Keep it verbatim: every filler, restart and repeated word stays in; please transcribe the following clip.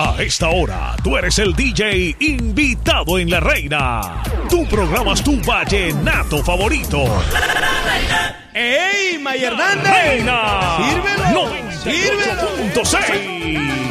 A esta hora, tú eres el D J invitado en La Reina. Tú programas tu vallenato favorito. ¡Ey, May Hernández! Reina ¡Sírvelo! noventa y ocho punto seis.